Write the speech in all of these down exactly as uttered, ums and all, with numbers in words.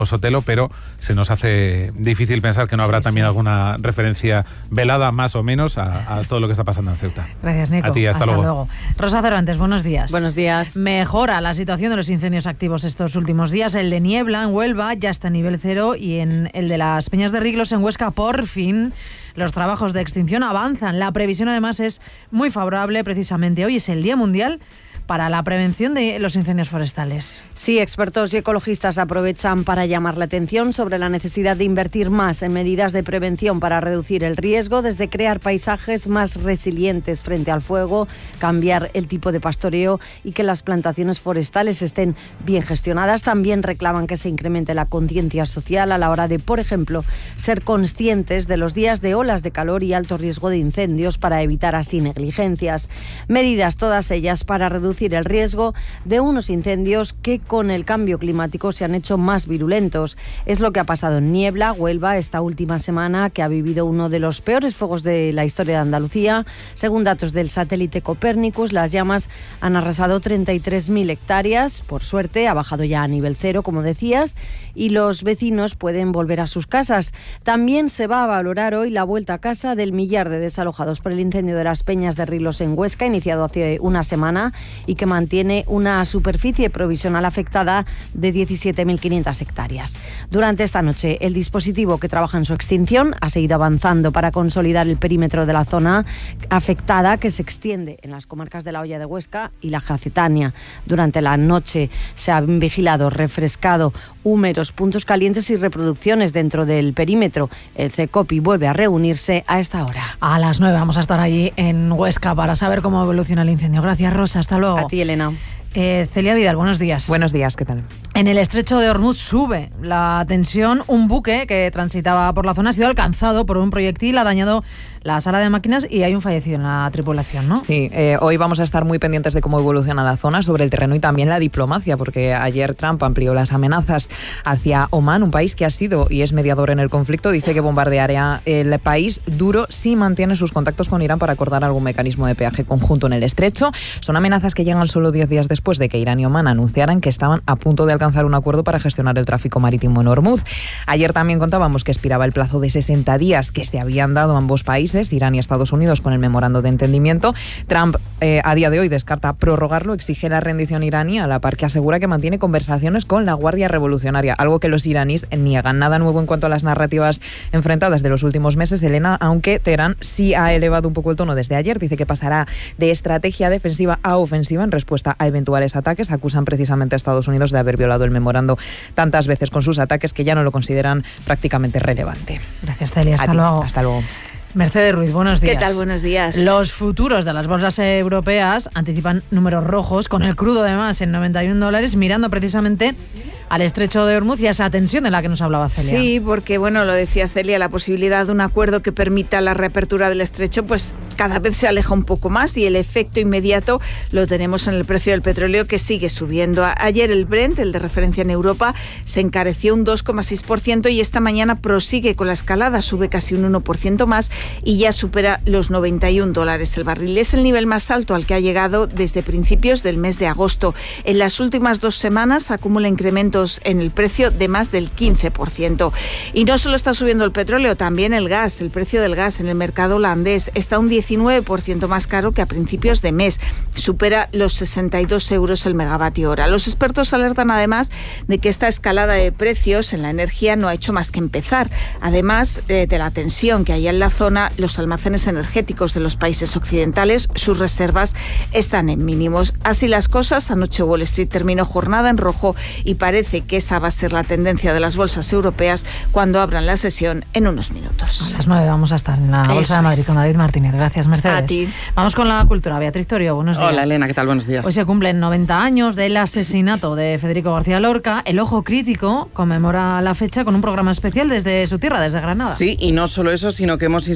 Sotelo, pero se nos hace difícil pensar que no habrá sí, también sí. alguna referencia velada, más o menos, a, a todo lo que está pasando en Ceuta. Gracias, Nico. A ti, hasta, hasta luego. luego. Rosa Cervantes, buenos días. Buenos días. Mejora la situación de los incendios activos estos últimos días. El de Niebla, en Huelva, ya está en nivel cero, y en el de las Peñas de Riglos, en Huesca, por fin, los trabajos de extinción avanzan. La previsión, además, es muy favorable. Precisamente hoy es el Día Mundial para la prevención de los incendios forestales. Sí, expertos y ecologistas aprovechan para llamar la atención sobre la necesidad de invertir más en medidas de prevención para reducir el riesgo, desde crear paisajes más resilientes frente al fuego, cambiar el tipo de pastoreo y que las plantaciones forestales estén bien gestionadas. También reclaman que se incremente la conciencia social a la hora de, por ejemplo, ser conscientes de los días de olas de calor y alto riesgo de incendios para evitar así negligencias. Medidas todas ellas para reducir el riesgo de unos incendios que con el cambio climático se han hecho más virulentos. Es lo que ha pasado en Niebla, Huelva, esta última semana, que ha vivido uno de los peores fuegos de la historia de Andalucía. Según datos del satélite Copernicus, las llamas han arrasado treinta y tres mil hectáreas. Por suerte, ha bajado ya a nivel cero, como decías, y los vecinos pueden volver a sus casas. También se va a valorar hoy la vuelta a casa del millar de desalojados por el incendio de las Peñas de Riglos en Huesca, iniciado hace una semana, y que mantiene una superficie provisional afectada de diecisiete mil quinientas hectáreas. Durante esta noche, el dispositivo que trabaja en su extinción ha seguido avanzando para consolidar el perímetro de la zona afectada, que se extiende en las comarcas de la Hoya de Huesca y la Jacetania. Durante la noche se han vigilado, refrescado húmeros, puntos calientes y reproducciones dentro del perímetro. El CECOPI vuelve a reunirse a esta hora. A las nueve vamos a estar allí en Huesca para saber cómo evoluciona el incendio. Gracias, Rosa. Hasta luego. A ti, Elena. Eh, Celia Vidal, buenos días. Buenos días, ¿qué tal? En el estrecho de Hormuz sube la tensión. Un buque que transitaba por la zona ha sido alcanzado por un proyectil, ha dañado la sala de máquinas y hay un fallecido en la tripulación, ¿no? Sí, eh, hoy vamos a estar muy pendientes de cómo evoluciona la zona sobre el terreno y también la diplomacia, porque ayer Trump amplió las amenazas hacia Omán, un país que ha sido y es mediador en el conflicto. Dice que bombardeará el país duro si mantiene sus contactos con Irán para acordar algún mecanismo de peaje conjunto en el estrecho. Son amenazas que llegan solo diez días después de que Irán y Omán anunciaran que estaban a punto de alcanzar un acuerdo para gestionar el tráfico marítimo en Hormuz. Ayer también contábamos que expiraba el plazo de sesenta días que se habían dado ambos países, Irán y Estados Unidos, con el memorando de entendimiento. Trump eh, a día de hoy descarta prorrogarlo, exige la rendición iraní, a la par que asegura que mantiene conversaciones con la Guardia Revolucionaria, algo que los iraníes niegan. Nada nuevo en cuanto a las narrativas enfrentadas de los últimos meses, Elena, aunque Teherán sí ha elevado un poco el tono desde ayer. Dice que pasará de estrategia defensiva a ofensiva en respuesta a eventuales ataques. Acusan precisamente a Estados Unidos de haber violado el memorando tantas veces con sus ataques que ya no lo consideran prácticamente relevante. Gracias, Celia. Hasta luego. Hasta luego. Mercedes Ruiz, buenos días. ¿Qué tal? Buenos días. Los futuros de las bolsas europeas anticipan números rojos, con el crudo además en noventa y un dólares, mirando precisamente al estrecho de Hormuz y a esa tensión de la que nos hablaba Celia. Sí, porque, bueno, lo decía Celia, la posibilidad de un acuerdo que permita la reapertura del estrecho, pues cada vez se aleja un poco más, y el efecto inmediato lo tenemos en el precio del petróleo, que sigue subiendo. Ayer el Brent, el de referencia en Europa, se encareció un dos coma seis por ciento y esta mañana prosigue con la escalada, sube casi un uno por ciento más y ya supera los noventa y un dólares el barril. Es el nivel más alto al que ha llegado desde principios del mes de agosto. En las últimas dos semanas acumula incrementos en el precio de más del quince por ciento. Y no solo está subiendo el petróleo, también el gas. El precio del gas en el mercado holandés está un diecinueve por ciento más caro que a principios de mes. Supera los sesenta y dos euros el megavatio hora. Los expertos alertan además de que esta escalada de precios en la energía no ha hecho más que empezar. Además eh, de la tensión que hay en la zona, los almacenes energéticos de los países occidentales, sus reservas están en mínimos. Así las cosas, anoche Wall Street terminó jornada en rojo y parece que esa va a ser la tendencia de las bolsas europeas cuando abran la sesión en unos minutos. A las nueve vamos a estar en la Bolsa de Madrid con David Martínez. Gracias, Mercedes. A ti. Vamos con la cultura. Beatriz Torio, buenos días. Hola, Elena, ¿qué tal? Buenos días. Hoy se cumplen noventa años del asesinato de Federico García Lorca. El Ojo Crítico conmemora la fecha con un programa especial desde su tierra, desde Granada. Sí, y no solo eso, sino que hemos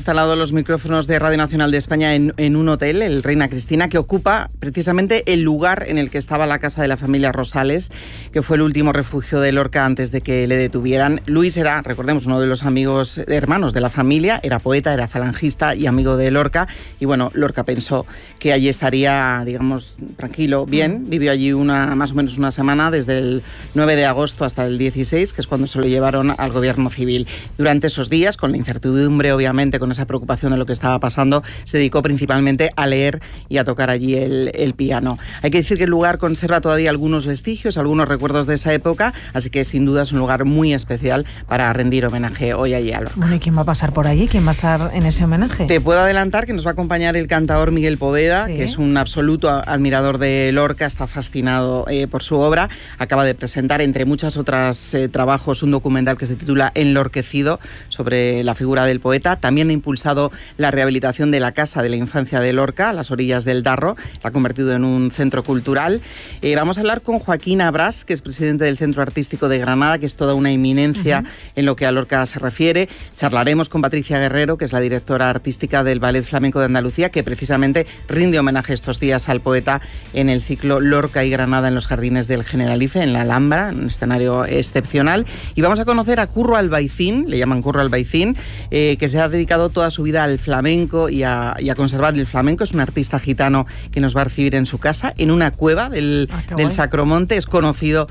instalado los micrófonos de Radio Nacional de España en, en un hotel, el Reina Cristina, que ocupa precisamente el lugar en el que estaba la casa de la familia Rosales, que fue el último refugio de Lorca antes de que le detuvieran. Luis era, recordemos, uno de los amigos hermanos de la familia, era poeta, era falangista y amigo de Lorca, y bueno, Lorca pensó que allí estaría, digamos, tranquilo, bien. Vivió allí una, más o menos una semana, desde el nueve de agosto hasta el dieciséis, que es cuando se lo llevaron al gobierno civil. Durante esos días, con la incertidumbre, obviamente, con esa preocupación de lo que estaba pasando, se dedicó principalmente a leer y a tocar allí el, el piano. Hay que decir que el lugar conserva todavía algunos vestigios, algunos recuerdos de esa época, así que sin duda es un lugar muy especial para rendir homenaje hoy allí a Lorca. Bueno, ¿y quién va a pasar por allí? ¿Quién va a estar en ese homenaje? Te puedo adelantar que nos va a acompañar el cantador Miguel Poveda, ¿sí?, que es un absoluto admirador de Lorca, está fascinado eh, por su obra. Acaba de presentar, entre muchas otras eh, trabajos, un documental que se titula Enlorquecido, sobre la figura del poeta. También ha impulsado la rehabilitación de la Casa de la Infancia de Lorca, a las orillas del Darro, la ha convertido en un centro cultural. Eh, vamos a hablar con Joaquín Abrás, que es presidente del Centro Artístico de Granada, que es toda una eminencia uh-huh. en lo que a Lorca se refiere. Charlaremos con Patricia Guerrero, que es la directora artística del Ballet Flamenco de Andalucía, que precisamente rinde homenaje estos días al poeta en el ciclo Lorca y Granada en los jardines del Generalife, en la Alhambra, un escenario excepcional. Y vamos a conocer a Curro Albaicín, le llaman Curro Albaicín, eh, que se ha dedicado toda su vida al flamenco y a, y a conservar el flamenco. Es un artista gitano que nos va a recibir en su casa, en una cueva del, ah, del Sacromonte. Es conocido,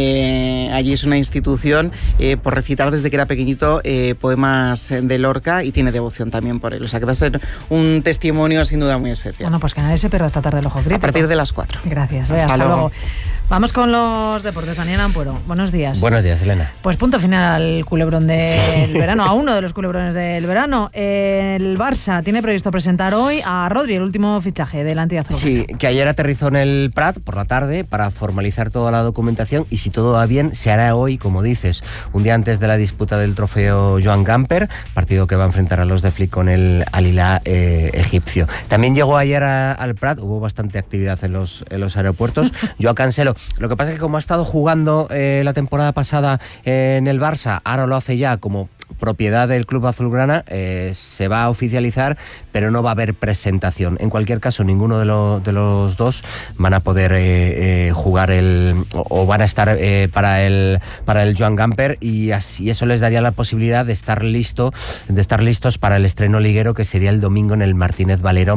eh, allí es una institución, eh, por recitar desde que era pequeñito eh, poemas de Lorca, y tiene devoción también por él. O sea que va a ser un testimonio sin duda muy especial. Bueno, pues que nadie se pierda esta tarde el ojo crítico. A partir de las cuatro. Gracias. Hasta, hasta luego. luego. Vamos con los deportes. Daniel Ampuero, buenos días. Buenos días, Elena. Pues punto final al culebrón del sí. verano, a uno de los culebrones del verano. El Barça tiene previsto presentar hoy a Rodri, el último fichaje del antiazul. Sí, que ayer aterrizó en el Prat por la tarde para formalizar toda la documentación, y si todo va bien se hará hoy, como dices, un día antes de la disputa del trofeo Joan Gamper, partido que va a enfrentar a los de Flick con el Al Hilal eh, egipcio. También llegó ayer a, al Prat, hubo bastante actividad en los, en los aeropuertos. Joao Cancelo, lo que pasa es que como ha estado jugando eh, la temporada pasada eh, en el Barça, ahora lo hace ya como propiedad del club azulgrana, eh, se va a oficializar, pero no va a haber presentación. En cualquier caso, ninguno de, lo, de los dos van a poder eh, eh, jugar el o, o van a estar eh, para el para el Joan Gamper, y así eso les daría la posibilidad de estar listo, de estar listos para el estreno liguero, que sería el domingo en el Martínez Valero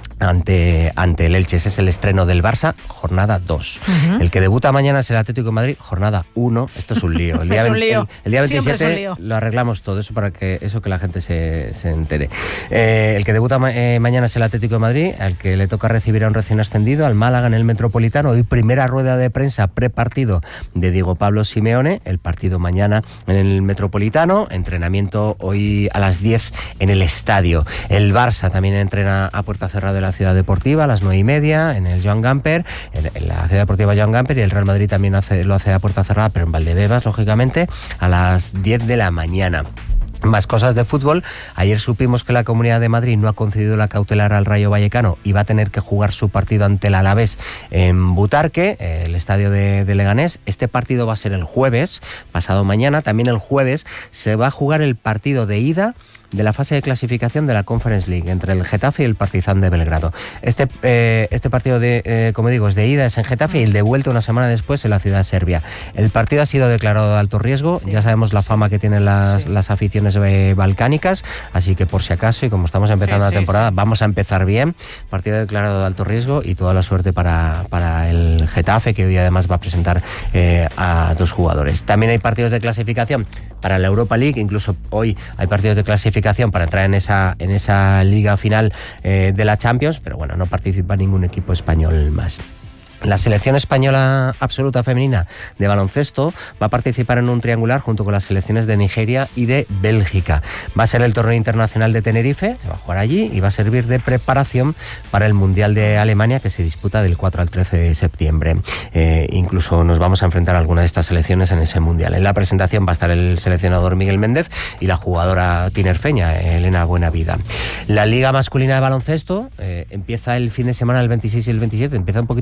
ante, ante el Elche. Ese es el estreno del Barça, jornada dos. Uh-huh. El que debuta mañana es el Atlético de Madrid, jornada uno. Esto es un lío. El día, es un lío. El, el día veintisiete lío. Lo arreglamos todo, eso para que eso que la gente se, se entere. Eh, el que debuta ma- eh, mañana es el Atlético de Madrid, al que le toca recibir a un recién ascendido, al Málaga en el Metropolitano. Hoy primera rueda de prensa prepartido de Diego Pablo Simeone, el partido mañana en el Metropolitano, entrenamiento hoy a las diez en el estadio. El Barça también entrena a puerta cerrada de la Ciudad Deportiva a las nueve y media en el Joan Gamper, en, en la Ciudad Deportiva Joan Gamper, y el Real Madrid también hace, lo hace a puerta cerrada, pero en Valdebebas, lógicamente, a las diez de la mañana. Más cosas de fútbol. Ayer supimos que la Comunidad de Madrid no ha concedido la cautelar al Rayo Vallecano y va a tener que jugar su partido ante el Alavés en Butarque, el estadio de, de Leganés. Este partido va a ser el jueves, pasado mañana. También el jueves se va a jugar el partido de ida de la fase de clasificación de la Conference League entre el Getafe y el Partizan de Belgrado. Este, eh, este partido, de, eh, como digo, es de ida, es en Getafe, y el de vuelta una semana después en la ciudad serbia. El partido ha sido declarado de alto riesgo, sí, ya sabemos la fama que tienen las, sí. las aficiones eh, balcánicas, así que por si acaso, y como estamos empezando sí, la temporada, sí, sí. vamos a empezar bien. Partido declarado de alto riesgo, y toda la suerte para, para el Getafe, que hoy además va a presentar eh, a dos jugadores. También hay partidos de clasificación para la Europa League, incluso hoy hay partidos de clasificación para entrar en esa, en esa liga final eh, de la Champions, pero bueno, no participa ningún equipo español más. La selección española absoluta femenina de baloncesto va a participar en un triangular junto con las selecciones de Nigeria y de Bélgica. Va a ser el torneo internacional de Tenerife, se va a jugar allí y va a servir de preparación para el Mundial de Alemania, que se disputa del cuatro al trece de septiembre. Eh, incluso nos vamos a enfrentar a alguna de estas selecciones en ese Mundial. En la presentación va a estar el seleccionador Miguel Méndez y la jugadora tinerfeña Elena Buenavida. La Liga Masculina de Baloncesto eh, empieza el fin de semana el veintiséis y el veintisiete, empieza un poquito más tarde,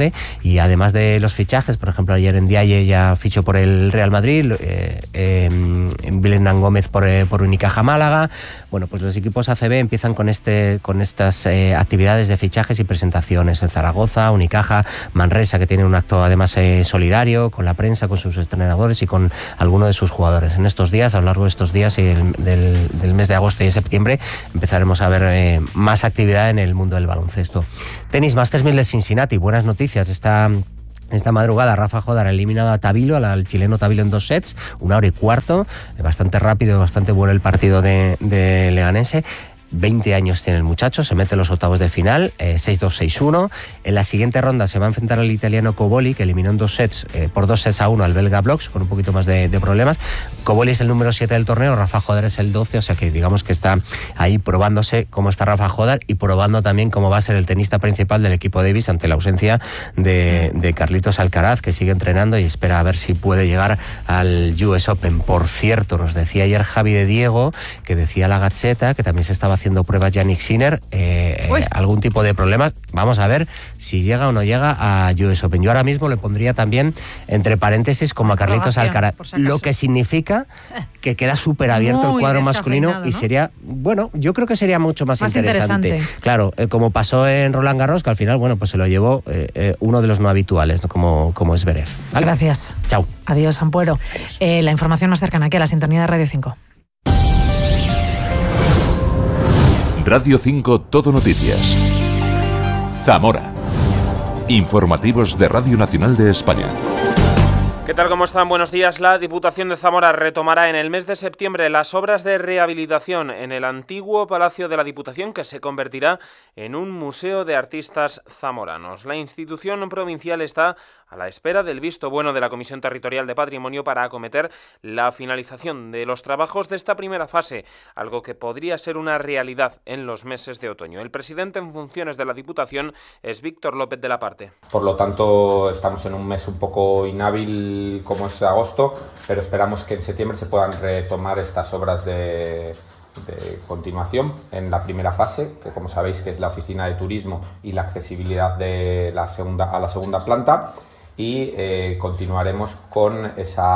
tarde, y además de los fichajes, por ejemplo, ayer en Ndiaye ya fichó por el Real Madrid, eh, eh, Belén Gómez por, eh, por Unicaja Málaga. Bueno, pues los equipos A C B empiezan con este con estas eh, actividades de fichajes y presentaciones. En Zaragoza, Unicaja, Manresa, que tiene un acto además eh, solidario con la prensa, con sus entrenadores y con algunos de sus jugadores. En estos días, a lo largo de estos días y el, del, del mes de agosto y de septiembre, empezaremos a ver eh, más actividad en el mundo del baloncesto. Tenis, Masters mil de Cincinnati, buenas noticias. Esta Esta madrugada Rafa Jodar ha eliminado a Tabilo, al chileno Tabilo, en dos sets, una hora y cuarto, bastante rápido, bastante bueno el partido de, de Leganense. veinte años tiene el muchacho, se mete en los octavos de final, eh, seis dos, seis uno. En la siguiente ronda se va a enfrentar al italiano Coboli, que eliminó en dos sets, eh, por dos sets a uno al belga Bloks, con un poquito más de, de problemas. Coboli es el número siete del torneo, Rafa Jodar es el doce, o sea que digamos que está ahí probándose cómo está Rafa Jodar y probando también cómo va a ser el tenista principal del equipo Davis ante la ausencia de, de Carlitos Alcaraz, que sigue entrenando y espera a ver si puede llegar al U S Open. Por cierto, nos decía ayer Javi de Diego, que decía la Gacheta, que también se estaba haciendo pruebas Yannick Sinner, eh, eh, algún tipo de problemas. Vamos a ver si llega o no llega a U S Open. Yo ahora mismo le pondría también entre paréntesis como a Carlitos Alcaraz, si lo que significa que queda súper abierto el cuadro masculino, ¿no? Y sería, bueno, yo creo que sería mucho más, más interesante. interesante. Claro, eh, como pasó en Roland Garros, que al final, bueno, pues se lo llevó eh, eh, uno de los no habituales, ¿no? como, como es Zverev. ¿Vale? Gracias. Chao. Adiós, Ampuero. Eh, la información más cercana aquí a la sintonía de Radio cinco. Radio cinco Todo Noticias. Zamora. Informativos de Radio Nacional de España. ¿Qué tal? ¿Cómo están? Buenos días. La Diputación de Zamora retomará en el mes de septiembre las obras de rehabilitación en el antiguo Palacio de la Diputación, que se convertirá en un museo de artistas zamoranos. La institución provincial está a la espera del visto bueno de la Comisión Territorial de Patrimonio para acometer la finalización de los trabajos de esta primera fase, algo que podría ser una realidad en los meses de otoño. El presidente en funciones de la Diputación es Víctor López de la Parte. Por lo tanto, estamos en un mes un poco inhábil como es agosto, pero esperamos que en septiembre se puedan retomar estas obras de, de continuación en la primera fase, que como sabéis que es la oficina de turismo y la accesibilidad de la segunda, a la segunda planta, y eh, continuaremos con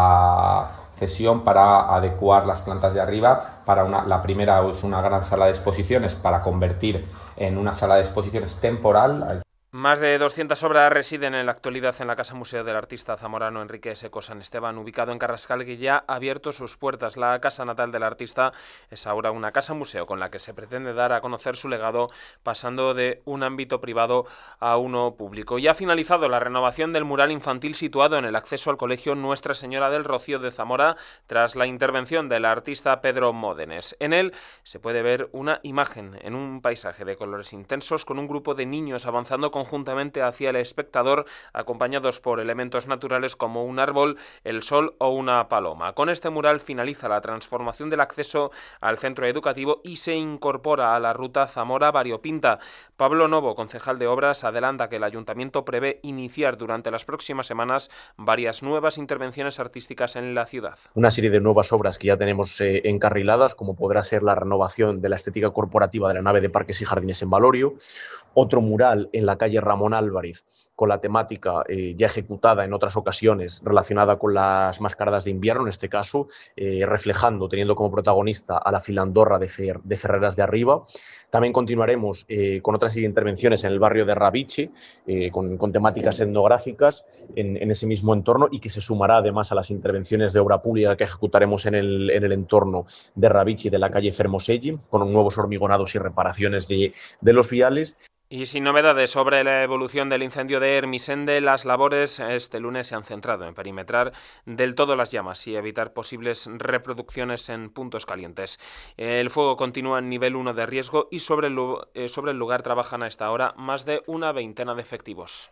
esa cesión para adecuar las plantas de arriba. Para una, la primera es una gran sala de exposiciones para convertir en una sala de exposiciones temporal. Más de doscientas obras residen en la actualidad en la Casa Museo del artista zamorano Enrique Seco San Esteban, ubicado en Carrascal, que ya ha abierto sus puertas. La casa natal del artista es ahora una casa museo con la que se pretende dar a conocer su legado, pasando de un ámbito privado a uno público. Ya ha finalizado la renovación del mural infantil situado en el acceso al colegio Nuestra Señora del Rocío de Zamora, tras la intervención del artista Pedro Módenes. En él se puede ver una imagen en un paisaje de colores intensos con un grupo de niños avanzando con conjuntamente hacia el espectador, acompañados por elementos naturales como un árbol, el sol o una paloma. Con este mural finaliza la transformación del acceso al centro educativo y se incorpora a la ruta Zamora-Variopinta. Pablo Novo, concejal de Obras, adelanta que el Ayuntamiento prevé iniciar durante las próximas semanas varias nuevas intervenciones artísticas en la ciudad. Una serie de nuevas obras que ya tenemos eh, encarriladas, como podrá ser la renovación de la estética corporativa de la nave de Parques y Jardines en Valorio, otro mural en la calle Ramón Álvarez con la temática eh, ya ejecutada en otras ocasiones relacionada con las mascaradas de invierno, en este caso eh, reflejando, teniendo como protagonista a la filandorra de, Fer, de Ferreras de Arriba. También continuaremos eh, con otra serie de intervenciones en el barrio de Rabiche, eh, con, con temáticas etnográficas en, en ese mismo entorno, y que se sumará además a las intervenciones de obra pública que ejecutaremos en el, en el entorno de Rabiche y de la calle Fermoselli, con nuevos hormigonados y reparaciones de, de los viales. Y sin novedades sobre la evolución del incendio de Hermisende, las labores este lunes se han centrado en perimetrar del todo las llamas y evitar posibles reproducciones en puntos calientes. El fuego continúa en nivel uno de riesgo y sobre el, eh, sobre el lugar trabajan a esta hora más de una veintena de efectivos.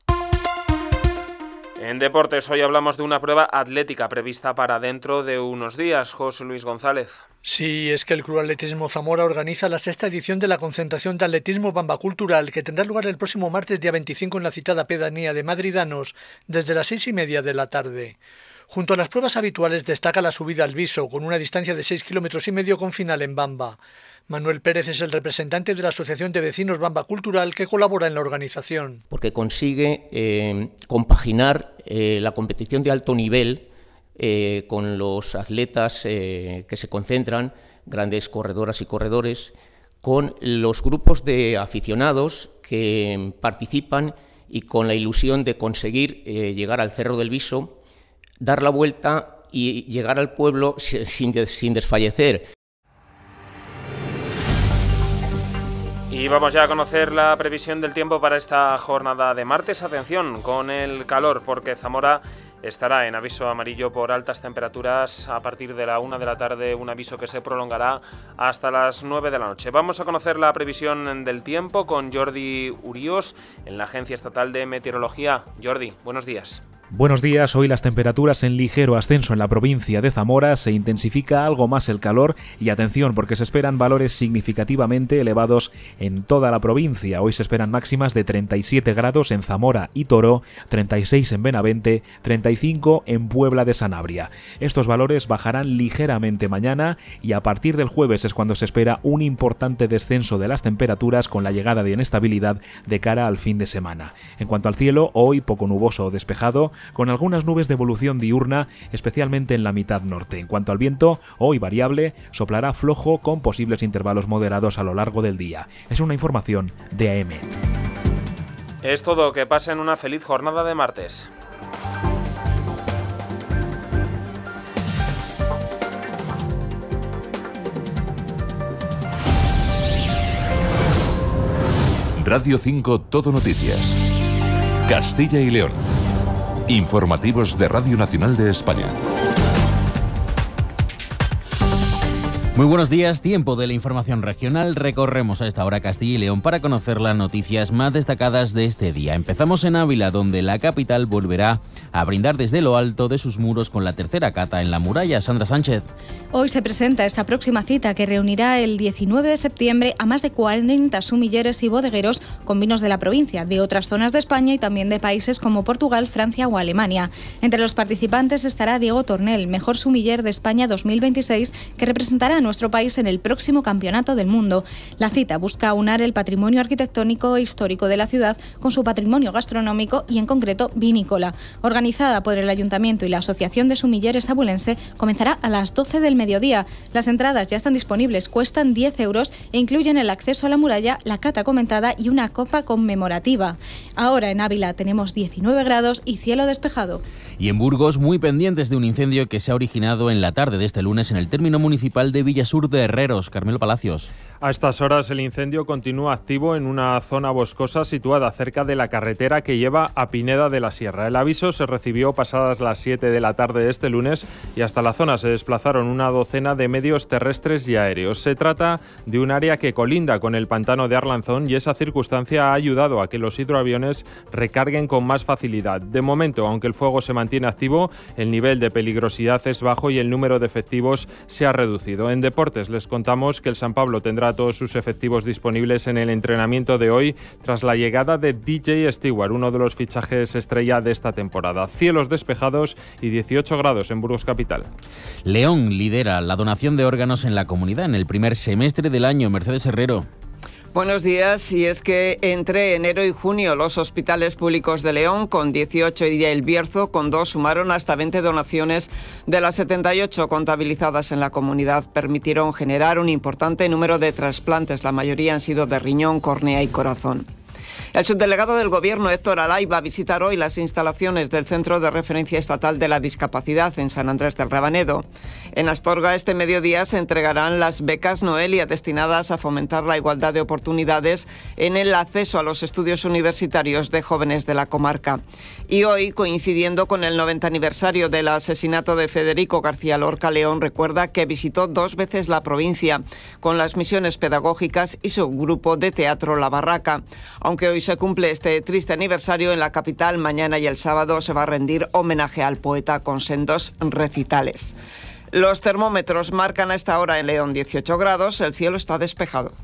En deportes, hoy hablamos de una prueba atlética prevista para dentro de unos días. José Luis González. Sí, es que el Club Atletismo Zamora organiza la sexta edición de la concentración de atletismo Bamba Cultural, que tendrá lugar el próximo martes día veinticinco en la citada pedanía de Madridanos, desde las seis y media de la tarde. Junto a las pruebas habituales destaca la subida al Viso, con una distancia de seis kilómetros y medio con final en Bamba. Manuel Pérez es el representante de la Asociación de Vecinos Bamba Cultural que colabora en la organización. Porque consigue eh, compaginar eh, la competición de alto nivel eh, con los atletas eh, que se concentran, grandes corredoras y corredores, con los grupos de aficionados que participan y con la ilusión de conseguir eh, llegar al Cerro del Viso, dar la vuelta y llegar al pueblo sin, des, sin desfallecer. Y vamos ya a conocer la previsión del tiempo para esta jornada de martes. Atención con el calor, porque Zamora estará en aviso amarillo por altas temperaturas a partir de la una de la tarde, un aviso que se prolongará hasta las nueve de la noche. Vamos a conocer la previsión del tiempo con Jordi Urios en la Agencia Estatal de Meteorología. Jordi, buenos días. Buenos días, hoy las temperaturas en ligero ascenso en la provincia de Zamora, se intensifica algo más el calor y atención porque se esperan valores significativamente elevados en toda la provincia. Hoy se esperan máximas de treinta y siete grados en Zamora y Toro, treinta y seis en Benavente, treinta y cinco en Puebla de Sanabria. Estos valores bajarán ligeramente mañana y a partir del jueves es cuando se espera un importante descenso de las temperaturas con la llegada de inestabilidad de cara al fin de semana. En cuanto al cielo, hoy poco nuboso o despejado, con algunas nubes de evolución diurna, especialmente en la mitad norte. En cuanto al viento, hoy variable, soplará flojo con posibles intervalos moderados a lo largo del día. Es una información de A M. Es todo, que pasen una feliz jornada de martes. Radio cinco Todo Noticias. Castilla y León. Informativos de Radio Nacional de España. Muy buenos días, tiempo de la información regional. Recorremos a esta hora Castilla y León para conocer las noticias más destacadas de este día. Empezamos en Ávila, donde la capital volverá a brindar desde lo alto de sus muros con la tercera cata en la muralla. Sandra Sánchez. Hoy se presenta esta próxima cita que reunirá el diecinueve de septiembre a más de cuarenta sumilleres y bodegueros con vinos de la provincia, de otras zonas de España y también de países como Portugal, Francia o Alemania. Entre los participantes estará Diego Tornel, mejor sumiller de España dos mil veintiséis, que representará a nuestro país en el próximo Campeonato del Mundo. La cita busca aunar el patrimonio arquitectónico e histórico de la ciudad con su patrimonio gastronómico y en concreto vinícola. Organizada por el Ayuntamiento y la Asociación de Sumilleres Abulense, comenzará a las doce del mediodía. Las entradas ya están disponibles, cuestan diez euros e incluyen el acceso a la muralla, la cata comentada y una copa conmemorativa. Ahora en Ávila tenemos diecinueve grados y cielo despejado. Y en Burgos, muy pendientes de un incendio que se ha originado en la tarde de este lunes en el término municipal de Villasur de Herreros. Carmelo Palacios. A estas horas el incendio continúa activo en una zona boscosa situada cerca de la carretera que lleva a Pineda de la Sierra. El aviso se recibió pasadas las siete de la tarde de este lunes y hasta la zona se desplazaron una docena de medios terrestres y aéreos. Se trata de un área que colinda con el pantano de Arlanzón y esa circunstancia ha ayudado a que los hidroaviones recarguen con más facilidad. De momento, aunque el fuego se mantiene activo, el nivel de peligrosidad es bajo y el número de efectivos se ha reducido. En deportes les contamos que el San Pablo tendrá todos sus efectivos disponibles en el entrenamiento de hoy tras la llegada de D J Stewart, uno de los fichajes estrella de esta temporada. Cielos despejados y dieciocho grados en Burgos capital. León lidera la donación de órganos en la comunidad en el primer semestre del año. Mercedes Herrero. Buenos días, y es que entre enero y junio los hospitales públicos de León con dieciocho y El Bierzo con dos sumaron hasta veinte donaciones. De las setenta y ocho contabilizadas en la comunidad permitieron generar un importante número de trasplantes, la mayoría han sido de riñón, córnea y corazón. El subdelegado del Gobierno, Héctor Alay, va a visitar hoy las instalaciones del Centro de Referencia Estatal de la Discapacidad en San Andrés del Rabanedo. En Astorga, este mediodía, se entregarán las becas Noelia destinadas a fomentar la igualdad de oportunidades en el acceso a los estudios universitarios de jóvenes de la comarca. Y hoy, coincidiendo con el noventa aniversario del asesinato de Federico García Lorca, León recuerda que visitó dos veces la provincia con las misiones pedagógicas y su grupo de teatro La Barraca. Aunque hoy se cumple este triste aniversario, en la capital mañana y el sábado se va a rendir homenaje al poeta con sendos recitales. Los termómetros marcan a esta hora en León dieciocho grados, el cielo está despejado.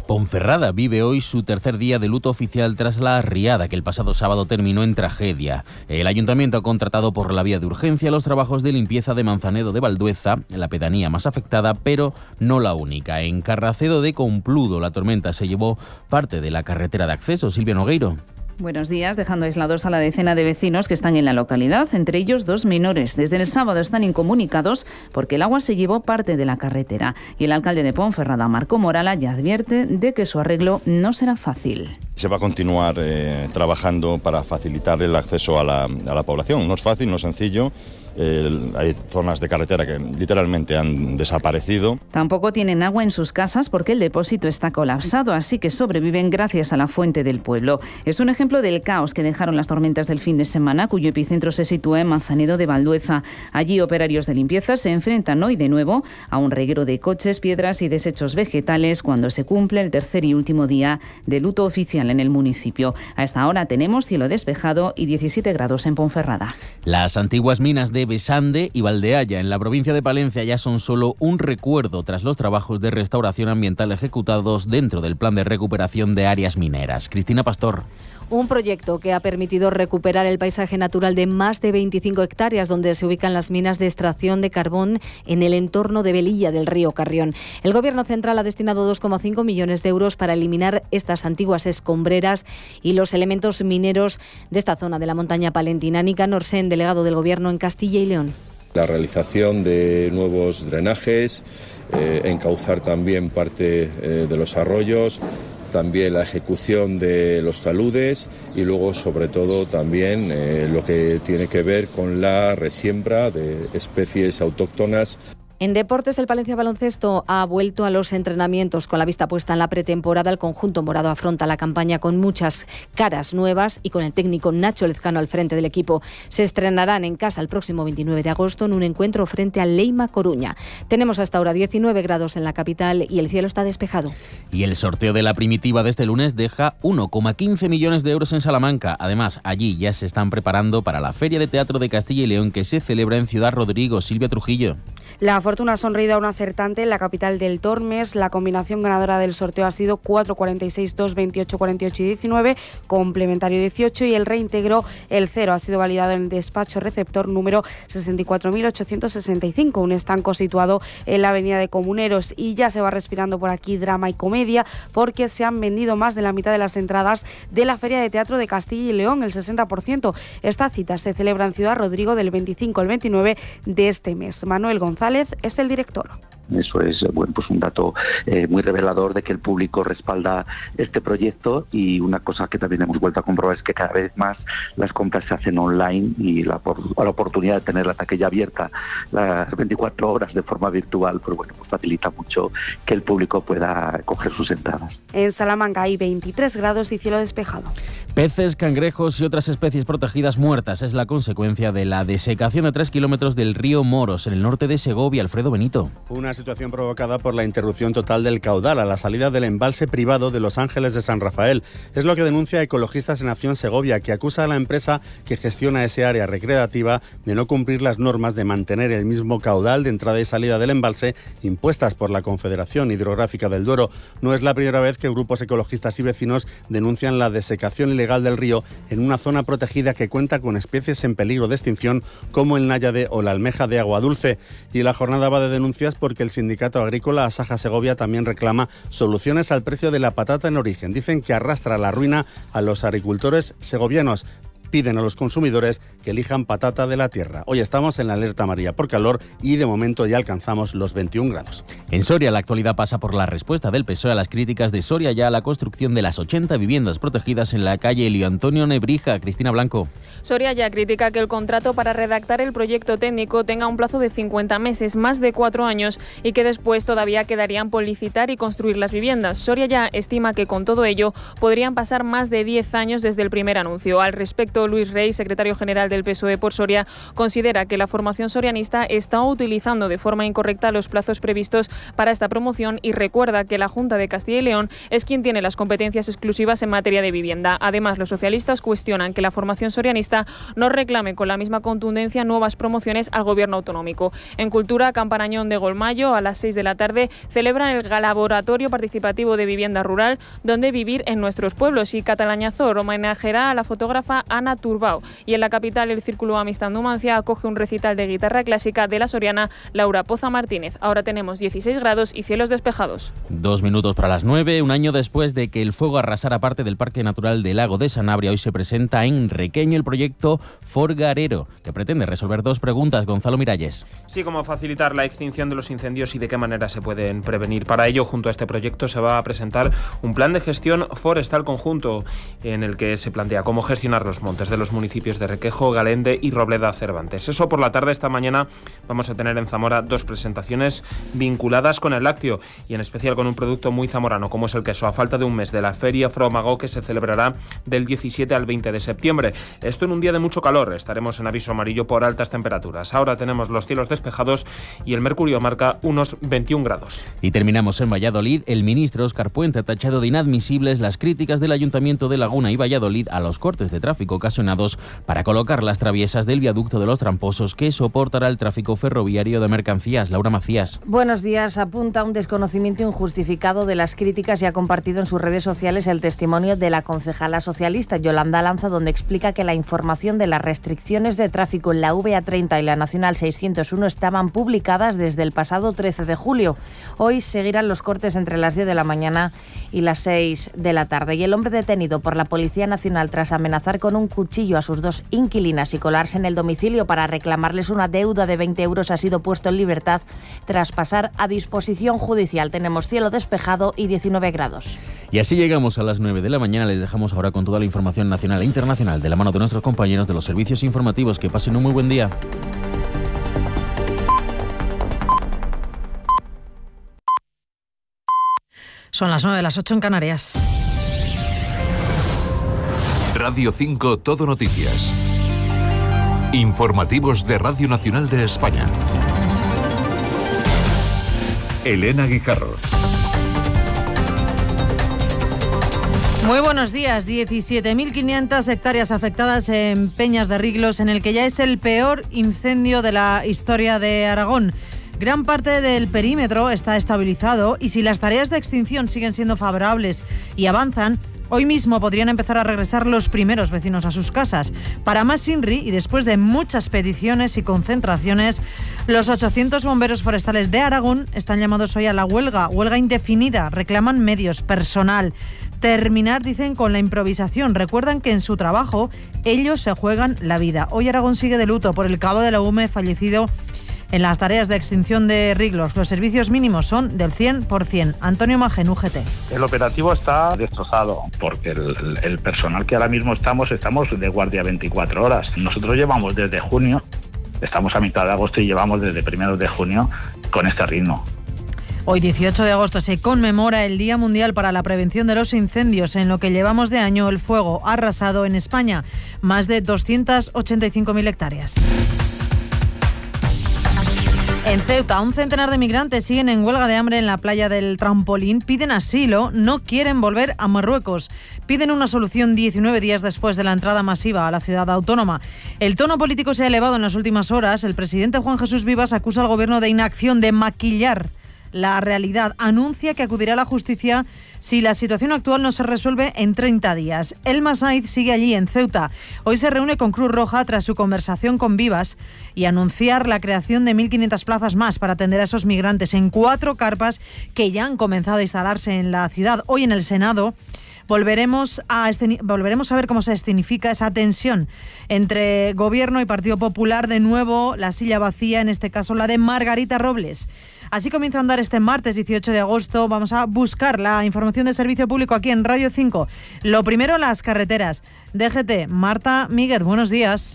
Ponferrada vive hoy su tercer día de luto oficial tras la riada que el pasado sábado terminó en tragedia. El ayuntamiento ha contratado por la vía de urgencia los trabajos de limpieza de Manzanedo de Valdueza, la pedanía más afectada, pero no la única. En Carracedo de Compludo la tormenta se llevó parte de la carretera de acceso. Silvia Nogueiro. Buenos días, dejando aislados a la decena de vecinos que están en la localidad, entre ellos dos menores. Desde el sábado están incomunicados porque el agua se llevó parte de la carretera y el alcalde de Ponferrada, Marco Morala, ya advierte de que su arreglo no será fácil. Se va a continuar eh, trabajando para facilitar el acceso a la, a la población. No es fácil, no es sencillo. Eh, hay zonas de carretera que literalmente han desaparecido. Tampoco tienen agua en sus casas porque el depósito está colapsado, así que sobreviven gracias a la fuente del pueblo. Es un ejemplo del caos que dejaron las tormentas del fin de semana, cuyo epicentro se sitúa en Manzanedo de Valdueza. Allí operarios de limpieza se enfrentan hoy de nuevo a un reguero de coches, piedras y desechos vegetales cuando se cumple el tercer y último día de luto oficial en el municipio. A esta hora tenemos cielo despejado y diecisiete grados en Ponferrada. Las antiguas minas de Besande y Valdealla en la provincia de Palencia ya son solo un recuerdo tras los trabajos de restauración ambiental ejecutados dentro del plan de recuperación de áreas mineras. Cristina Pastor. Un proyecto que ha permitido recuperar el paisaje natural de más de veinticinco hectáreas donde se ubican las minas de extracción de carbón en el entorno de Velilla del río Carrión. El Gobierno central ha destinado dos coma cinco millones de euros para eliminar estas antiguas escombreras y los elementos mineros de esta zona de la montaña palentina. Nicanor Orsén, delegado del Gobierno en Castilla y León. La realización de nuevos drenajes, eh, encauzar también parte eh, de los arroyos, también la ejecución de los taludes y luego sobre todo también eh, lo que tiene que ver con la resiembra de especies autóctonas. En deportes, el Palencia Baloncesto ha vuelto a los entrenamientos con la vista puesta en la pretemporada. El conjunto morado afronta la campaña con muchas caras nuevas y con el técnico Nacho Lezcano al frente del equipo. Se estrenarán en casa el próximo veintinueve de agosto en un encuentro frente al Leima Coruña. Tenemos hasta ahora diecinueve grados en la capital y el cielo está despejado. Y el sorteo de la primitiva de este lunes deja uno coma quince millones de euros en Salamanca. Además, allí ya se están preparando para la Feria de Teatro de Castilla y León que se celebra en Ciudad Rodrigo. Silvia Trujillo. La fortuna ha sonreído a un acertante en la capital del Tormes. La combinación ganadora del sorteo ha sido cuatro, cuarenta y seis, dos, veintiocho, cuarenta y ocho y diecinueve, complementario dieciocho, y el reintegro, el cero, ha sido validado en el despacho receptor número sesenta y cuatro mil ochocientos sesenta y cinco, un estanco situado en la avenida de Comuneros. Y ya se va respirando por aquí drama y comedia porque se han vendido más de la mitad de las entradas de la Feria de Teatro de Castilla y León, el sesenta por ciento. Esta cita se celebra en Ciudad Rodrigo del veinticinco al veintinueve de este mes. Manuel González es el director. Eso es bueno, pues un dato eh, muy revelador de que el público respalda este proyecto, y una cosa que también hemos vuelto a comprobar es que cada vez más las compras se hacen online, y la, la oportunidad de tener la taquilla abierta las veinticuatro horas de forma virtual pues bueno, pues facilita mucho que el público pueda coger sus entradas. En Salamanca hay veintitrés grados y cielo despejado. Peces, cangrejos y otras especies protegidas muertas es la consecuencia de la desecación de tres kilómetros del río Moros en el norte de Segovia. Alfredo Benito. Una situación provocada por la interrupción total del caudal a la salida del embalse privado de Los Ángeles de San Rafael. Es lo que denuncia Ecologistas en Acción Segovia, que acusa a la empresa que gestiona ese área recreativa de no cumplir las normas de mantener el mismo caudal de entrada y salida del embalse impuestas por la Confederación Hidrográfica del Duero. No es la primera vez que grupos ecologistas y vecinos denuncian la desecación ilegal del río en una zona protegida que cuenta con especies en peligro de extinción como el náyade o la almeja de agua dulce. Y la jornada va de denuncias porque el sindicato agrícola Asaja Segovia también reclama soluciones al precio de la patata en origen. Dicen que arrastra la ruina a los agricultores segovianos. Piden a los consumidores que elijan patata de la tierra. Hoy estamos en la alerta amarilla por calor y de momento ya alcanzamos los veintiún grados. En Soria la actualidad pasa por la respuesta del P S O E a las críticas de Soria ya a la construcción de las ochenta viviendas protegidas en la calle Elio Antonio Nebrija. Cristina Blanco. Soria ya critica que el contrato para redactar el proyecto técnico tenga un plazo de cincuenta meses, más de cuatro años, y que después todavía quedarían por licitar y construir las viviendas. Soria ya estima que con todo ello podrían pasar más de diez años desde el primer anuncio. Al respecto, respecto, Luis Rey, secretario general del P S O E por Soria, considera que la formación sorianista está utilizando de forma incorrecta los plazos previstos para esta promoción y recuerda que la Junta de Castilla y León es quien tiene las competencias exclusivas en materia de vivienda. Además, los socialistas cuestionan que la formación sorianista no reclame con la misma contundencia nuevas promociones al gobierno autonómico. En Cultura, Camparañón de Golmayo, a las seis de la tarde, celebran el Laboratorio Participativo de Vivienda Rural, donde vivir en nuestros pueblos, y Catalañazor homenajeará a la fotógrafa Ana Turbao. Y en la capital, el Círculo Amistad Numancia acoge un recital de guitarra clásica de la soriana Laura Poza Martínez. Ahora tenemos dieciséis grados y cielos despejados. Dos minutos para las nueve. Un año después de que el fuego arrasara parte del Parque Natural del Lago de Sanabria, hoy se presenta en Requeño el proyecto Forgarero, que pretende resolver dos preguntas. Gonzalo Miralles. Sí, cómo facilitar la extinción de los incendios y de qué manera se pueden prevenir. Para ello, junto a este proyecto, se va a presentar un plan de gestión forestal conjunto en el que se plantea cómo gestionar los montes de los municipios de Requejo, Galende y Robleda Cervantes. Eso por la tarde. Esta mañana vamos a tener en Zamora dos presentaciones vinculadas con el lácteo y en especial con un producto muy zamorano como es el queso, a falta de un mes de la Feria Fromago, que se celebrará del diecisiete al veinte de septiembre. Esto en un día de mucho calor. Estaremos en aviso amarillo por altas temperaturas. Ahora tenemos los cielos despejados y el mercurio marca unos veintiún grados. Y terminamos en Valladolid. El ministro Óscar Puente ha tachado de inadmisibles las críticas del Ayuntamiento de Laguna y Valladolid a los cortes de tráfico ocasionados para colocar las traviesas del viaducto de los Tramposos que soportará el tráfico ferroviario de mercancías. Laura Macías. Buenos días. Apunta un desconocimiento injustificado de las críticas y ha compartido en sus redes sociales el testimonio de la concejala socialista Yolanda Lanza, donde explica que la información de las restricciones de tráfico en la V A treinta y la Nacional seiscientos uno estaban publicadas desde el pasado trece de julio. Hoy seguirán los cortes entre las diez de la mañana y las seis de la tarde. Y el hombre detenido por la Policía Nacional tras amenazar con un cuchillo a sus dos inquilinas y colarse en el domicilio para reclamarles una deuda de veinte euros ha sido puesto en libertad tras pasar a disposición judicial. Tenemos cielo despejado y diecinueve grados. Y así llegamos a las nueve de la mañana. Les dejamos ahora con toda la información nacional e internacional de la mano de nuestros compañeros de los servicios informativos. Que pasen un muy buen día. Son las nueve, las ocho en Canarias. Radio cinco Todo Noticias. Informativos de Radio Nacional de España. Elena Guijarro. Muy buenos días. diecisiete mil quinientas hectáreas afectadas en Peñas de Riglos, en el que ya es el peor incendio de la historia de Aragón. Gran parte del perímetro está estabilizado y si las tareas de extinción siguen siendo favorables y avanzan, hoy mismo podrían empezar a regresar los primeros vecinos a sus casas. Para más INRI, y después de muchas peticiones y concentraciones, los ochocientos bomberos forestales de Aragón están llamados hoy a la huelga, huelga indefinida. Reclaman medios, personal. Terminar, dicen, con la improvisación. Recuerdan que en su trabajo ellos se juegan la vida. Hoy Aragón sigue de luto por el cabo de la U M E fallecido en las tareas de extinción de Riglos. Los servicios mínimos son del cien por ciento. Antonio Magen, U G T. El operativo está destrozado porque el, el personal que ahora mismo estamos, estamos de guardia veinticuatro horas. Nosotros llevamos desde junio, estamos a mitad de agosto y llevamos desde primeros de junio con este ritmo. Hoy, dieciocho de agosto, se conmemora el Día Mundial para la Prevención de los Incendios. En lo que llevamos de año, el fuego ha arrasado en España más de doscientas ochenta y cinco mil hectáreas. En Ceuta, un centenar de migrantes siguen en huelga de hambre en la playa del Trampolín. Piden asilo, no quieren volver a Marruecos. Piden una solución diecinueve días después de la entrada masiva a la ciudad autónoma. El tono político se ha elevado en las últimas horas. El presidente Juan Jesús Vivas acusa al gobierno de inacción, de maquillar la realidad. Anuncia que acudirá a la justicia si la situación actual no se resuelve en treinta días. El Masaid sigue allí en Ceuta. Hoy se reúne con Cruz Roja tras su conversación con Vivas y anunciar la creación de mil quinientas plazas más para atender a esos migrantes en cuatro carpas que ya han comenzado a instalarse en la ciudad. Hoy en el Senado Volveremos a, esceni- volveremos a ver cómo se escenifica esa tensión entre Gobierno y Partido Popular. De nuevo, la silla vacía, en este caso la de Margarita Robles. Así comienza a andar este martes dieciocho de agosto. Vamos a buscar la información de servicio público aquí en Radio cinco. Lo primero, las carreteras. D G T, Marta Míguez, buenos días.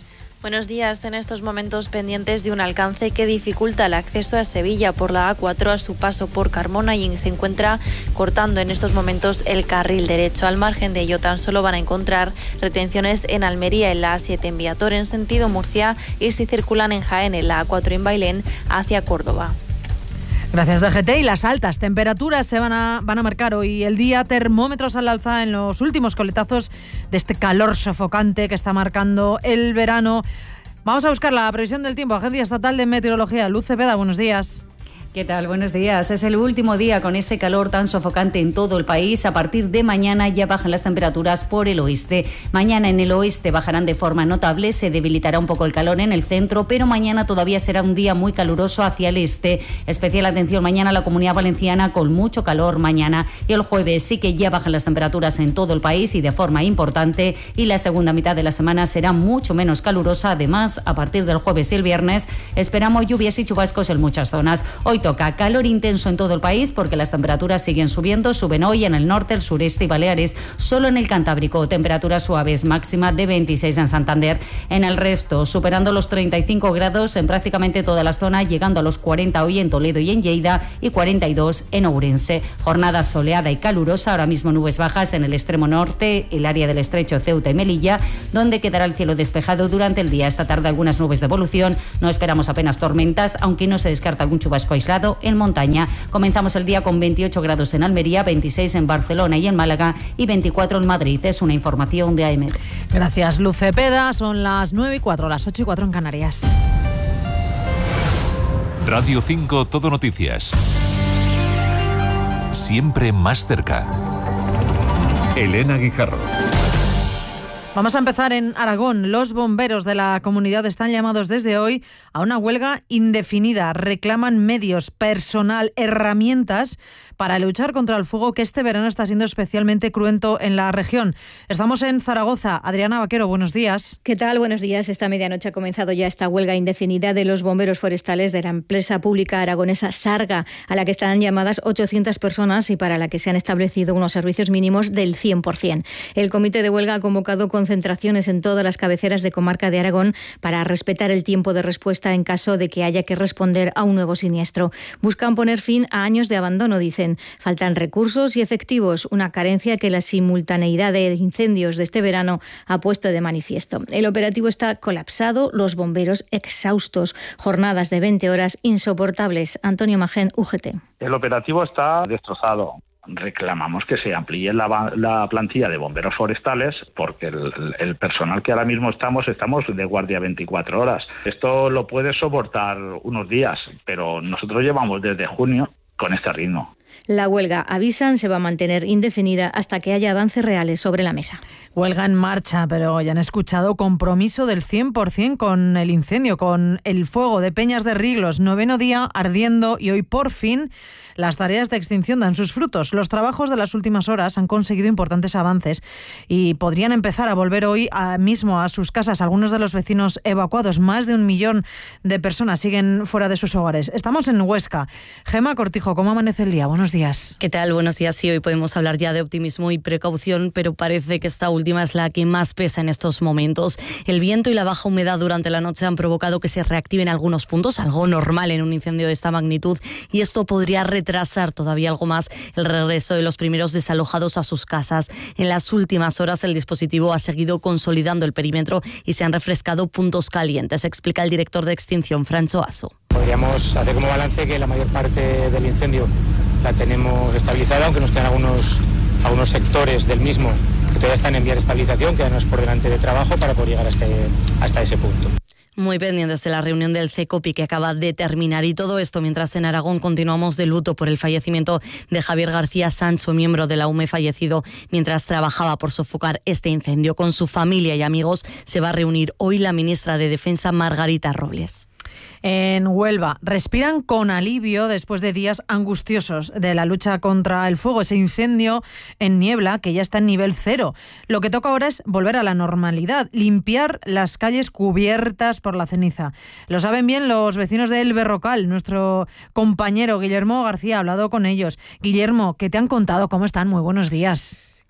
Buenos días. En estos momentos pendientes de un alcance que dificulta el acceso a Sevilla por la A cuatro a su paso por Carmona y se encuentra cortando en estos momentos el carril derecho. Al margen de ello, tan solo van a encontrar retenciones en Almería, en la A siete en Viator en sentido Murcia y si circulan en Jaén, en la A cuatro en Bailén hacia Córdoba. Gracias, D G T. Y las altas temperaturas se van a, van a marcar hoy el día. Termómetros al alza en los últimos coletazos de este calor sofocante que está marcando el verano. Vamos a buscar la previsión del tiempo. Agencia Estatal de Meteorología. Luz Cepeda, buenos días. ¿Qué tal? Buenos días. Es el último día con ese calor tan sofocante en todo el país. A partir de mañana ya bajan las temperaturas por el oeste. Mañana en el oeste bajarán de forma notable, se debilitará un poco el calor en el centro, pero mañana todavía será un día muy caluroso hacia el este. Especial atención mañana a la Comunidad Valenciana con mucho calor mañana. Y el jueves sí que ya bajan las temperaturas en todo el país y de forma importante. Y la segunda mitad de la semana será mucho menos calurosa. Además, a partir del jueves y el viernes esperamos lluvias y chubascos en muchas zonas. Hoy toca calor intenso en todo el país porque las temperaturas siguen subiendo, suben hoy en el norte, el sureste y Baleares, solo en el Cantábrico, temperaturas suaves, máxima de veintiséis en Santander, en el resto superando los treinta y cinco grados en prácticamente toda la zona, llegando a los cuarenta hoy en Toledo y en Lleida y cuarenta y dos en Ourense. Jornada soleada y calurosa, ahora mismo nubes bajas en el extremo norte, el área del Estrecho, Ceuta y Melilla, donde quedará el cielo despejado durante el día. Esta tarde algunas nubes de evolución, no esperamos apenas tormentas, aunque no se descarta algún chubasco aislado en montaña. Comenzamos el día con veintiocho grados en Almería, veintiséis en Barcelona y en Málaga y veinticuatro en Madrid. Es una información de A E M E D. Gracias, Luz Cepeda. Son las nueve y cuatro, las ocho y cuatro en Canarias. Radio cinco Todo Noticias. Siempre más cerca. Elena Guijarro. Vamos a empezar en Aragón. Los bomberos de la comunidad están llamados desde hoy a una huelga indefinida. Reclaman medios, personal, herramientas para luchar contra el fuego que este verano está siendo especialmente cruento en la región. Estamos en Zaragoza. Adriana Vaquero, buenos días. ¿Qué tal? Buenos días. Esta medianoche ha comenzado ya esta huelga indefinida de los bomberos forestales de la empresa pública aragonesa Sarga, a la que están llamadas ochocientas personas y para la que se han establecido unos servicios mínimos del cien por ciento. El comité de huelga ha convocado concentraciones en todas las cabeceras de comarca de Aragón para respetar el tiempo de respuesta en caso de que haya que responder a un nuevo siniestro. Buscan poner fin a años de abandono, dicen. Faltan recursos y efectivos, una carencia que la simultaneidad de incendios de este verano ha puesto de manifiesto. El operativo está colapsado, los bomberos exhaustos, jornadas de veinte horas insoportables. Antonio Magén, U G T. El operativo está destrozado. Reclamamos que se amplíe la, la plantilla de bomberos forestales porque el, el personal que ahora mismo estamos, estamos de guardia veinticuatro horas. Esto lo puede soportar unos días, pero nosotros llevamos desde junio con este ritmo. La huelga, avisan, se va a mantener indefinida hasta que haya avances reales sobre la mesa. Huelga en marcha, pero ya han escuchado compromiso del cien por ciento con el incendio, con el fuego de Peñas de Riglos. Noveno día ardiendo y hoy por fin las tareas de extinción dan sus frutos. Los trabajos de las últimas horas han conseguido importantes avances y podrían empezar a volver hoy a, mismo a sus casas. Algunos de los vecinos evacuados, más de un millón de personas siguen fuera de sus hogares. Estamos en Huesca. Gema Cortijo, ¿cómo amanece el día? Buenos días. ¿Qué tal? Buenos días. Sí, hoy podemos hablar ya de optimismo y precaución, pero parece que esta última es la que más pesa en estos momentos. El viento y la baja humedad durante la noche han provocado que se reactiven algunos puntos, algo normal en un incendio de esta magnitud, y esto podría retrasar todavía algo más el regreso de los primeros desalojados a sus casas. En las últimas horas el dispositivo ha seguido consolidando el perímetro y se han refrescado puntos calientes, explica el director de extinción, Francho Aso. Podríamos hacer como balance que la mayor parte del incendio la tenemos estabilizada, aunque nos quedan algunos, algunos sectores del mismo que todavía están en vía de estabilización, quedarnos por delante de trabajo para poder llegar hasta, hasta ese punto. Muy pendientes de la reunión del CECOPI que acaba de terminar, y todo esto mientras en Aragón continuamos de luto por el fallecimiento de Javier García Sancho, miembro de la U M E fallecido mientras trabajaba por sofocar este incendio. Con su familia y amigos se va a reunir hoy la ministra de Defensa, Margarita Robles. En Huelva respiran con alivio después de días angustiosos de la lucha contra el fuego, ese incendio en Niebla que ya está en nivel cero. Lo que toca ahora es volver a la normalidad, limpiar las calles cubiertas por la ceniza. Lo saben bien los vecinos de El Berrocal. Nuestro compañero Guillermo García ha hablado con ellos. Guillermo, ¿qué te han contado? ¿Cómo están? Muy buenos días.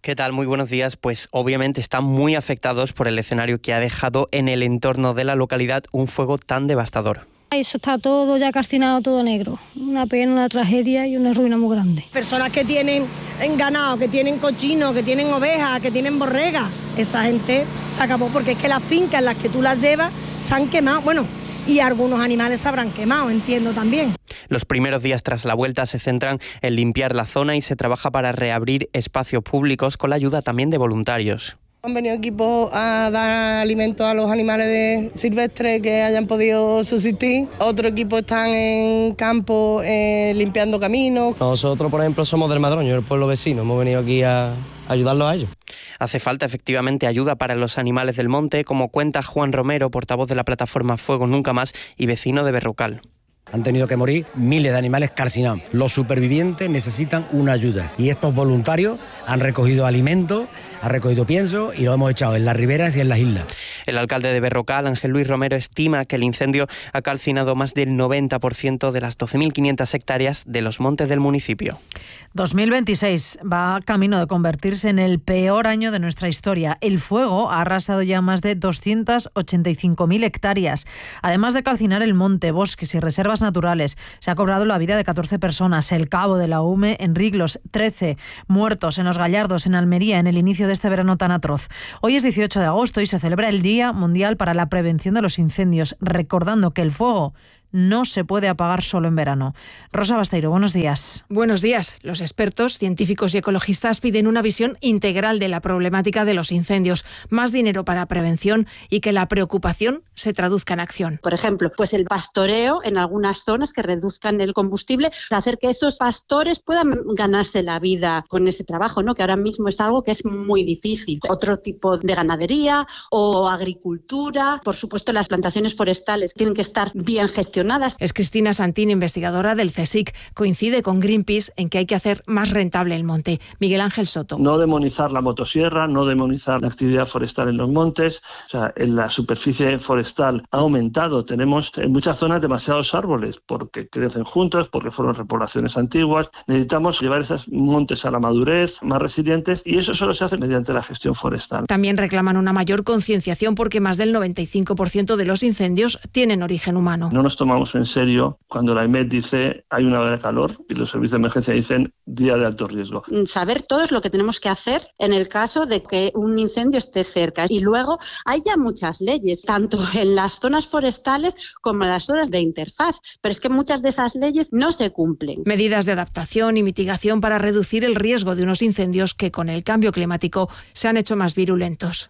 ¿Qué tal? Muy buenos días. Pues obviamente están muy afectados por el escenario que ha dejado en el entorno de la localidad un fuego tan devastador. Eso está todo ya calcinado, todo negro. Una pena, una tragedia y una ruina muy grande. Personas que tienen ganado, que tienen cochinos, que tienen ovejas, que tienen borregas, esa gente se acabó porque es que las fincas en las que tú las llevas se han quemado. Bueno, y algunos animales se habrán quemado, entiendo también. Los primeros días tras la vuelta se centran en limpiar la zona y se trabaja para reabrir espacios públicos con la ayuda también de voluntarios. Han venido equipos a dar alimento a los animales de silvestres que hayan podido subsistir. Otro equipo están en campo eh, limpiando caminos. Nosotros, por ejemplo, somos del Madroño, el pueblo vecino. Hemos venido aquí a ayudarlos a ellos. Hace falta efectivamente ayuda para los animales del monte, como cuenta Juan Romero, portavoz de la plataforma Fuego Nunca Más y vecino de Berrocal. Han tenido que morir miles de animales calcinados. Los supervivientes necesitan una ayuda y estos voluntarios han recogido alimentos, han recogido pienso y lo hemos echado en las riberas y en las islas. El alcalde de Berrocal, Ángel Luis Romero, estima que el incendio ha calcinado más del noventa por ciento de las doce mil quinientas hectáreas de los montes del municipio. dos mil veintiséis va camino de convertirse en el peor año de nuestra historia. El fuego ha arrasado ya más de doscientas ochenta y cinco mil hectáreas. Además de calcinar el monte, bosques y reservas naturales, se ha cobrado la vida de catorce personas. El cabo de la Ume en Riglos, trece muertos en Los Gallardos, en Almería, en el inicio de este verano tan atroz. Hoy es dieciocho de agosto y se celebra el Día Mundial para la Prevención de los Incendios, recordando que el fuego no se puede apagar solo en verano. Rosa Basteiro, buenos días. Buenos días. Los expertos, científicos y ecologistas piden una visión integral de la problemática de los incendios, más dinero para prevención y que la preocupación se traduzca en acción. Por ejemplo, pues el pastoreo en algunas zonas que reduzcan el combustible, hacer que esos pastores puedan ganarse la vida con ese trabajo, ¿no? Que ahora mismo es algo que es muy difícil. Otro tipo de ganadería o agricultura. Por supuesto, las plantaciones forestales tienen que estar bien gestionadas. Es Cristina Santín, investigadora del CSIC. Coincide con Greenpeace en que hay que hacer más rentable el monte. Miguel Ángel Soto. No demonizar la motosierra, no demonizar la actividad forestal en los montes. O sea, en la superficie forestal ha aumentado. Tenemos en muchas zonas demasiados árboles porque crecen juntos, porque fueron repoblaciones antiguas. Necesitamos llevar esos montes a la madurez, más resilientes, y eso solo se hace mediante la gestión forestal. También reclaman una mayor concienciación porque más del noventa y cinco por ciento de los incendios tienen origen humano. No nos tomamos en serio cuando la I M E D dice hay una ola de calor y los servicios de emergencia dicen día de alto riesgo. Saber todo es lo que tenemos que hacer en el caso de que un incendio esté cerca. Y luego hay ya muchas leyes, tanto en las zonas forestales como en las zonas de interfaz, pero es que muchas de esas leyes no se cumplen. Medidas de adaptación y mitigación para reducir el riesgo de unos incendios que con el cambio climático se han hecho más virulentos.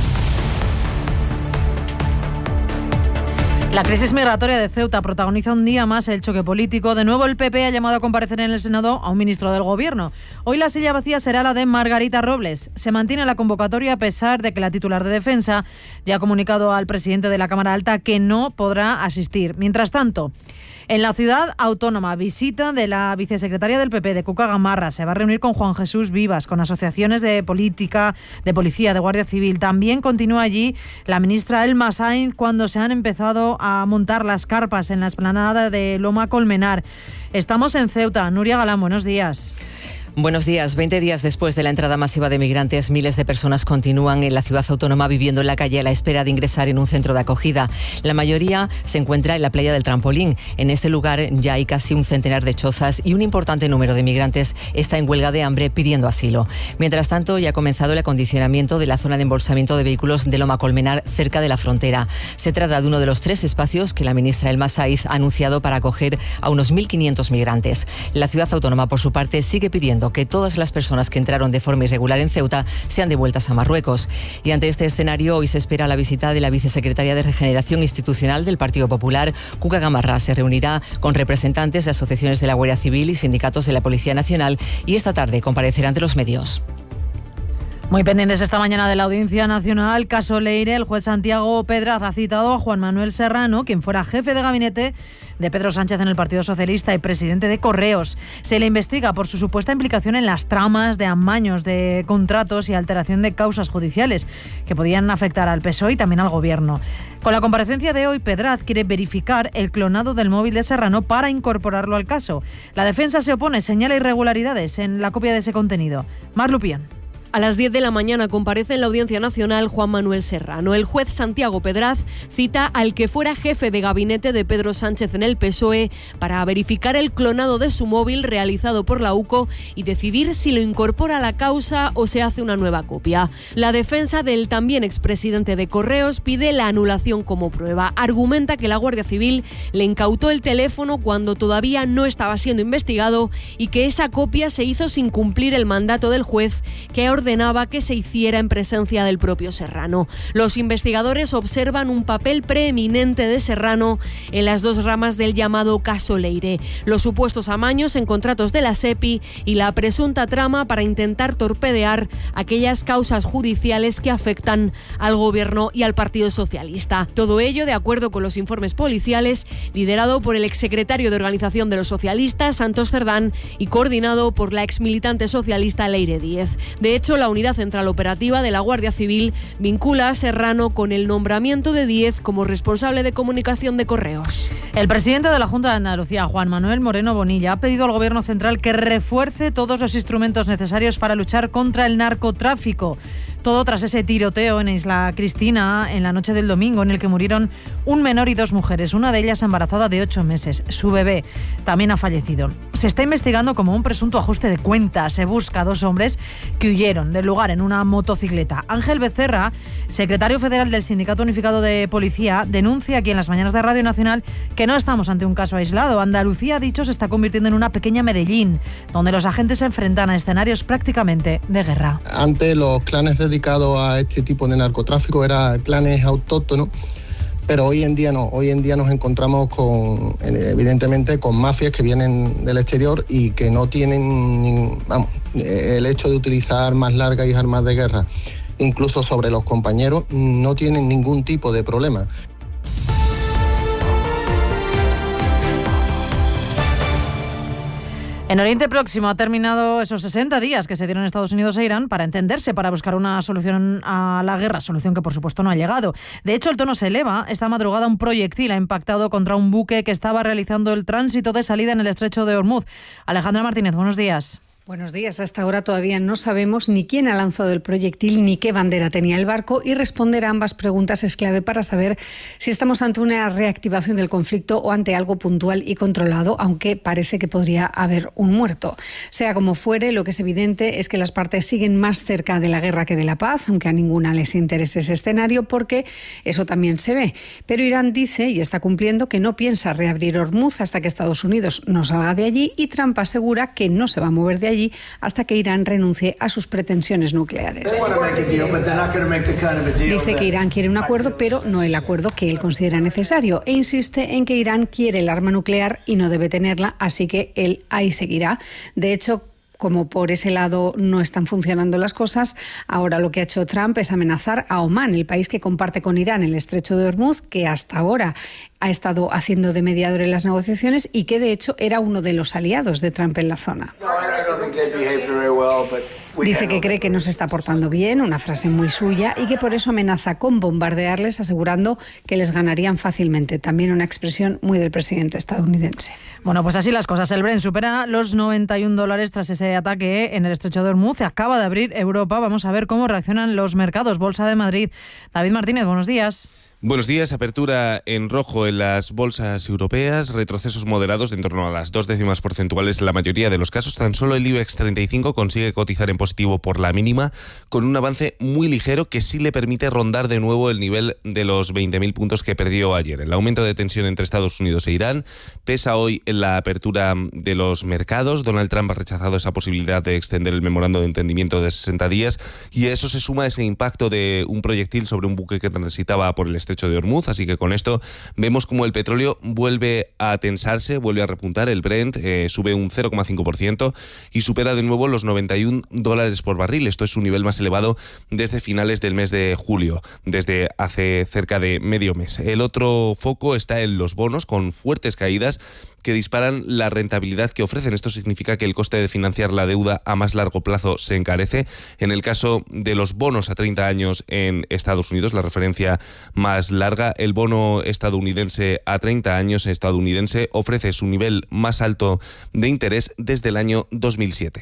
La crisis migratoria de Ceuta protagoniza un día más el choque político. De nuevo el P P ha llamado a comparecer en el Senado a un ministro del Gobierno. Hoy la silla vacía será la de Margarita Robles. Se mantiene la convocatoria a pesar de que la titular de Defensa ya ha comunicado al presidente de la Cámara Alta que no podrá asistir. Mientras tanto, en la ciudad autónoma, visita de la vicesecretaria del P P de Cuca Gamarra. Se va a reunir con Juan Jesús Vivas, con asociaciones de política, de policía, de Guardia Civil. También continúa allí la ministra Elma Sainz cuando se han empezado a montar las carpas en la explanada de Loma Colmenar. Estamos en Ceuta. Nuria Galán, buenos días. Buenos días. Veinte días después de la entrada masiva de migrantes, miles de personas continúan en la ciudad autónoma viviendo en la calle a la espera de ingresar en un centro de acogida. La mayoría se encuentra en la playa del Trampolín. En este lugar ya hay casi un centenar de chozas y un importante número de migrantes está en huelga de hambre pidiendo asilo. Mientras tanto, ya ha comenzado el acondicionamiento de la zona de embolsamiento de vehículos de Loma Colmenar, cerca de la frontera. Se trata de uno de los tres espacios que la ministra Elma Sainz ha anunciado para acoger a unos mil quinientos migrantes. La ciudad autónoma, por su parte, sigue pidiendo que todas las personas que entraron de forma irregular en Ceuta sean devueltas a Marruecos. Y ante este escenario, hoy se espera la visita de la vicesecretaria de Regeneración Institucional del Partido Popular, Cuca Gamarra. Se reunirá con representantes de asociaciones de la Guardia Civil y sindicatos de la Policía Nacional y esta tarde comparecerá ante los medios. Muy pendientes esta mañana de la Audiencia Nacional, caso Leire. El juez Santiago Pedraz ha citado a Juan Manuel Serrano, quien fuera jefe de gabinete de Pedro Sánchez en el Partido Socialista y presidente de Correos. Se le investiga por su supuesta implicación en las tramas de amaños de contratos y alteración de causas judiciales que podían afectar al P S O E y también al Gobierno. Con la comparecencia de hoy, Pedraz quiere verificar el clonado del móvil de Serrano para incorporarlo al caso. La defensa se opone, señala irregularidades en la copia de ese contenido. Mar Lupián. A las diez de la mañana comparece en la Audiencia Nacional Juan Manuel Serrano. El juez Santiago Pedraz cita al que fuera jefe de gabinete de Pedro Sánchez en el P S O E para verificar el clonado de su móvil realizado por la U C O y decidir si lo incorpora a la causa o se hace una nueva copia. La defensa del también expresidente de Correos pide la anulación como prueba. Argumenta que la Guardia Civil le incautó el teléfono cuando todavía no estaba siendo investigado y que esa copia se hizo sin cumplir el mandato del juez, que ordenaba que se hiciera en presencia del propio Serrano. Los investigadores observan un papel preeminente de Serrano en las dos ramas del llamado caso Leire, los supuestos amaños en contratos de la SEPI y la presunta trama para intentar torpedear aquellas causas judiciales que afectan al Gobierno y al Partido Socialista. Todo ello, de acuerdo con los informes policiales, liderado por el exsecretario de Organización de los Socialistas, Santos Cerdán, y coordinado por la exmilitante socialista Leire Díez. De hecho, la Unidad Central Operativa de la Guardia Civil vincula a Serrano con el nombramiento de Díez como responsable de comunicación de Correos. El presidente de la Junta de Andalucía, Juan Manuel Moreno Bonilla, ha pedido al Gobierno central que refuerce todos los instrumentos necesarios para luchar contra el narcotráfico. Todo tras ese tiroteo en Isla Cristina en la noche del domingo, en el que murieron un menor y dos mujeres, una de ellas embarazada de ocho meses. Su bebé también ha fallecido. Se está investigando como un presunto ajuste de cuentas. Se busca a dos hombres que huyeron del lugar en una motocicleta. Ángel Becerra, secretario federal del Sindicato Unificado de Policía, denuncia aquí en las mañanas de Radio Nacional que no estamos ante un caso aislado. Andalucía, ha dicho, se está convirtiendo en una pequeña Medellín, donde los agentes se enfrentan a escenarios prácticamente de guerra. Antes los clanes dedicados a este tipo de narcotráfico eran clanes autóctonos, pero hoy en día no. Hoy en día nos encontramos con, evidentemente, con mafias que vienen del exterior y que no tienen, vamos, el hecho de utilizar armas largas y armas de guerra, incluso sobre los compañeros, no tienen ningún tipo de problema. En Oriente Próximo ha terminado esos sesenta días que se dieron Estados Unidos e Irán para entenderse, para buscar una solución a la guerra, solución que por supuesto no ha llegado. De hecho, el tono se eleva. Esta madrugada un proyectil ha impactado contra un buque que estaba realizando el tránsito de salida en el estrecho de Hormuz. Alejandra Martínez, buenos días. Buenos días. Hasta ahora todavía no sabemos ni quién ha lanzado el proyectil ni qué bandera tenía el barco, y responder a ambas preguntas es clave para saber si estamos ante una reactivación del conflicto o ante algo puntual y controlado, aunque parece que podría haber un muerto. Sea como fuere, lo que es evidente es que las partes siguen más cerca de la guerra que de la paz, aunque a ninguna les interese ese escenario, porque eso también se ve. Pero Irán dice, y está cumpliendo, que no piensa reabrir Hormuz hasta que Estados Unidos no salga de allí, y Trump asegura que no se va a mover de allí hasta que Irán renuncie a sus pretensiones nucleares. Dice que Irán quiere un acuerdo, pero no el acuerdo que él considera necesario, e insiste en que Irán quiere el arma nuclear y no debe tenerla, así que él ahí seguirá. De hecho, como por ese lado no están funcionando las cosas, ahora lo que ha hecho Trump es amenazar a Omán, el país que comparte con Irán el estrecho de Hormuz, que hasta ahora ha estado haciendo de mediador en las negociaciones y que de hecho era uno de los aliados de Trump en la zona. Dice que cree que no se está portando bien, una frase muy suya, y que por eso amenaza con bombardearles, asegurando que les ganarían fácilmente. También una expresión muy del presidente estadounidense. Bueno, pues así las cosas. El Brent supera los noventa y un dólares tras ese ataque en el estrecho de Hormuz. Acaba de abrir Europa. Vamos a ver cómo reaccionan los mercados. Bolsa de Madrid. David Martínez, buenos días. Buenos días. Apertura en rojo en las bolsas europeas, retrocesos moderados de en torno a las dos décimas porcentuales en la mayoría de los casos. Tan solo el IBEX treinta y cinco consigue cotizar en positivo por la mínima, con un avance muy ligero que sí le permite rondar de nuevo el nivel de los veinte mil puntos que perdió ayer. El aumento de tensión entre Estados Unidos e Irán pesa hoy en la apertura de los mercados. Donald Trump ha rechazado esa posibilidad de extender el memorando de entendimiento de sesenta días, y a eso se suma ese impacto de un proyectil sobre un buque que transitaba por el estrecho de Hormuz. Así que con esto vemos como el petróleo vuelve a tensarse, vuelve a repuntar. El Brent eh, sube un cero coma cinco por ciento y supera de nuevo los noventa y un dólares por barril. Esto es su nivel más elevado desde finales del mes de julio, desde hace cerca de medio mes. El otro foco está en los bonos, con fuertes caídas que disparan la rentabilidad que ofrecen. Esto significa que el coste de financiar la deuda a más largo plazo se encarece. En el caso de los bonos a treinta años en Estados Unidos, la referencia más larga, el bono estadounidense a treinta años estadounidense ofrece su nivel más alto de interés desde el año dos mil siete.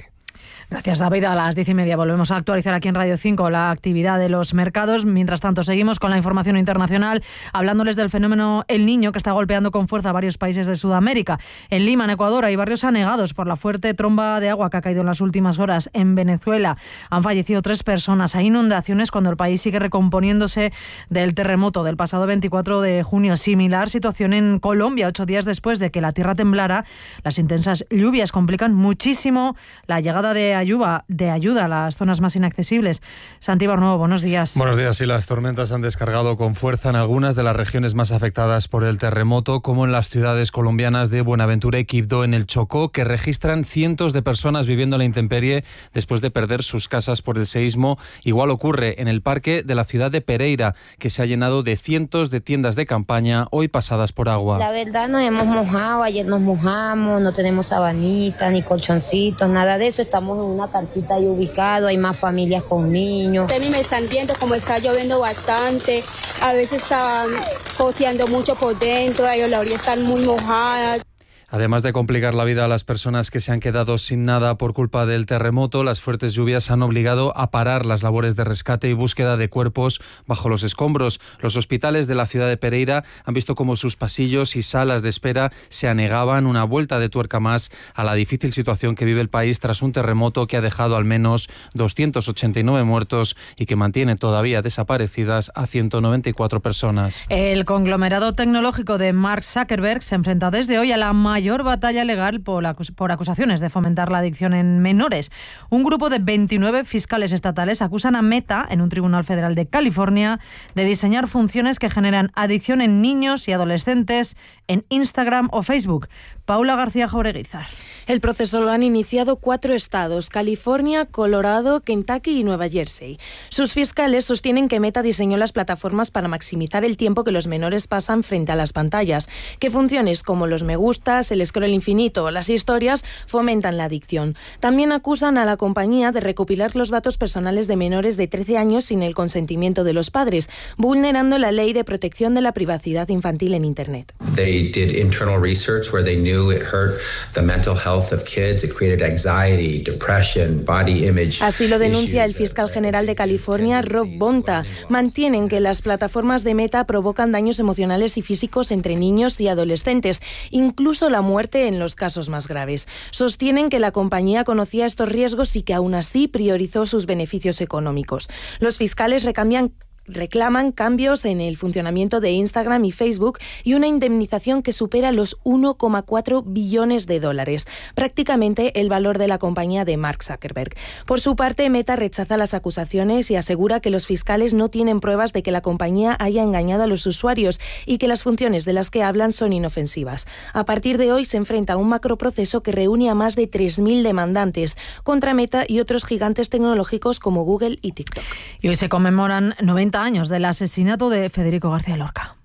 Gracias, David. A las diez y media volvemos a actualizar aquí en Radio cinco la actividad de los mercados. Mientras tanto, seguimos con la información internacional, hablándoles del fenómeno El Niño, que está golpeando con fuerza a varios países de Sudamérica. En Lima, en Ecuador, hay barrios anegados por la fuerte tromba de agua que ha caído en las últimas horas. En Venezuela han fallecido tres personas. Hay inundaciones cuando el país sigue recomponiéndose del terremoto del pasado veinticuatro de junio. Similar situación en Colombia, ocho días después de que la tierra temblara. Las intensas lluvias complican muchísimo la llegada de ayuda, de ayuda a las zonas más inaccesibles. Santi Barnuevo, buenos días. Buenos días. Sí, las tormentas han descargado con fuerza en algunas de las regiones más afectadas por el terremoto, como en las ciudades colombianas de Buenaventura y Quibdó, en el Chocó, que registran cientos de personas viviendo a la intemperie después de perder sus casas por el seísmo. Igual ocurre en el parque de la ciudad de Pereira, que se ha llenado de cientos de tiendas de campaña hoy pasadas por agua. La verdad nos hemos mojado, ayer nos mojamos, no tenemos sabanitas ni colchoncitos, nada de eso. Estamos en una carpita ahí ubicado, hay más familias con niños. A mí me están viendo como está lloviendo bastante, a veces está goteando mucho por dentro, ellos la orilla están muy mojadas. Además de complicar la vida a las personas que se han quedado sin nada por culpa del terremoto, las fuertes lluvias han obligado a parar las labores de rescate y búsqueda de cuerpos bajo los escombros. Los hospitales de la ciudad de Pereira han visto cómo sus pasillos y salas de espera se anegaban, una vuelta de tuerca más a la difícil situación que vive el país tras un terremoto que ha dejado al menos doscientos ochenta y nueve muertos y que mantiene todavía desaparecidas a ciento noventa y cuatro personas. El conglomerado tecnológico de Mark Zuckerberg se enfrenta desde hoy a la mayor batalla legal por, acus- por acusaciones de fomentar la adicción en menores. Un grupo de veintinueve fiscales estatales acusan a Meta, en un tribunal federal de California, de diseñar funciones que generan adicción en niños y adolescentes en Instagram o Facebook. Paula García Jaureguizar. El proceso lo han iniciado cuatro estados: California, Colorado, Kentucky y Nueva Jersey. Sus fiscales sostienen que Meta diseñó las plataformas para maximizar el tiempo que los menores pasan frente a las pantallas, que funciones como los me gustas, el scroll infinito o las historias fomentan la adicción. También acusan a la compañía de recopilar los datos personales de menores de trece años sin el consentimiento de los padres, vulnerando la ley de protección de la privacidad infantil en Internet. They did internal research where they knew it hurt the mental health of kids. It created anxiety, depression, body image. Así lo denuncia el fiscal general de California, Rob Bonta. Mantienen que las plataformas de Meta provocan daños emocionales y físicos entre niños y adolescentes, incluso la muerte en los casos más graves. Sostienen que la compañía conocía estos riesgos y que aún así priorizó sus beneficios económicos. Los fiscales recambian reclaman cambios en el funcionamiento de Instagram y Facebook y una indemnización que supera los uno coma cuatro billones de dólares, prácticamente el valor de la compañía de Mark Zuckerberg. Por su parte, Meta rechaza las acusaciones y asegura que los fiscales no tienen pruebas de que la compañía haya engañado a los usuarios y que las funciones de las que hablan son inofensivas. A partir de hoy se enfrenta a un macroproceso que reúne a más de tres mil demandantes contra Meta y otros gigantes tecnológicos como Google y TikTok. Y hoy se conmemoran noventa años del asesinato de Federico García Lorca.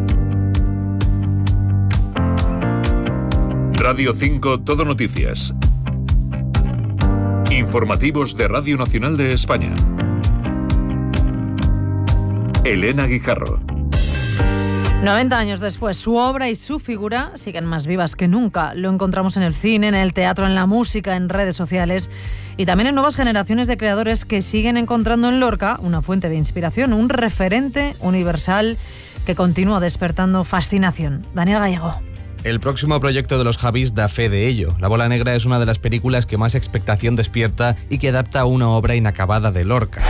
Radio cinco Todo Noticias. Informativos de Radio Nacional de España. Elena Guijarro. noventa años después, su obra y su figura siguen más vivas que nunca. Lo encontramos en el cine, en el teatro, en la música, en redes sociales y también en nuevas generaciones de creadores que siguen encontrando en Lorca una fuente de inspiración, un referente universal que continúa despertando fascinación. Daniel Gallego. El próximo proyecto de los Javis da fe de ello. La bola negra es una de las películas que más expectación despierta y que adapta a una obra inacabada de Lorca.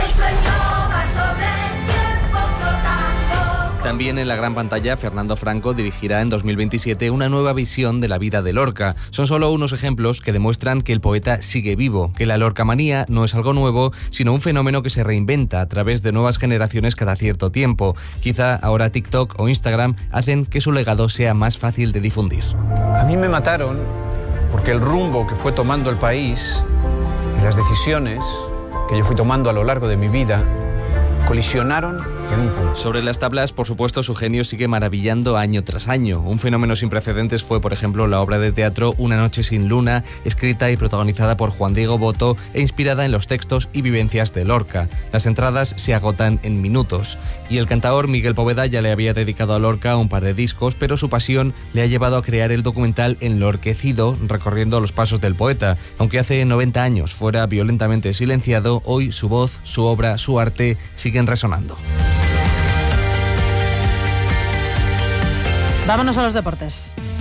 También en la gran pantalla, Fernando Franco dirigirá en dos mil veintisiete una nueva visión de la vida de Lorca. Son solo unos ejemplos que demuestran que el poeta sigue vivo, que la lorcamanía no es algo nuevo, sino un fenómeno que se reinventa a través de nuevas generaciones cada cierto tiempo. Quizá ahora TikTok o Instagram hacen que su legado sea más fácil de difundir. A mí me mataron porque el rumbo que fue tomando el país y las decisiones que yo fui tomando a lo largo de mi vida colisionaron Sobre las tablas, por supuesto, su genio sigue maravillando año tras año. Un fenómeno sin precedentes fue, por ejemplo, la obra de teatro Una noche sin luna, escrita y protagonizada por Juan Diego Botto e inspirada en los textos y vivencias de Lorca. Las entradas se agotan en minutos. Y el cantaor Miguel Poveda ya le había dedicado a Lorca un par de discos, pero su pasión le ha llevado a crear el documental Enlorquecido, recorriendo los pasos del poeta. Aunque hace noventa años fuera violentamente silenciado, hoy su voz, su obra, su arte siguen resonando. Vámonos a los deportes.